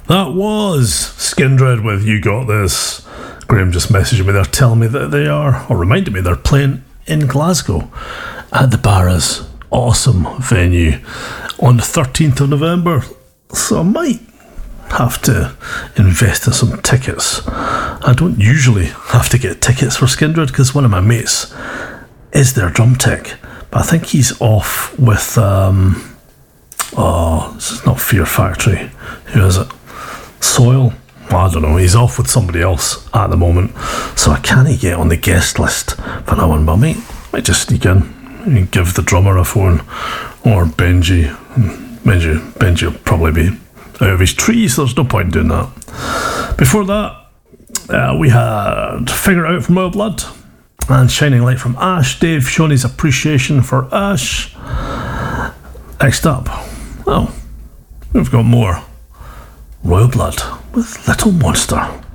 That was Skindred with You Got This. Graham just messaged me there telling me that they are, or reminded me they're playing in Glasgow at the Barras. Awesome venue on the 13th of November. So I might have to invest in some tickets. I don't usually have to get tickets for Skindred because one of my mates is their drum tech. But I think he's off with, this is not Fear Factory. Who is it? Soil? I don't know. He's off with somebody else at the moment. So I can't get on the guest list for that one. But I might just sneak in and give the drummer a phone. Or Benji. Benji will probably be out of his tree, so there's no point in doing that. Before that, we had Figure It Out from Royal Blood and Shining Light from Ash. Dave showing his appreciation for Ash. Next up, we've got more Royal Blood with Little Monster.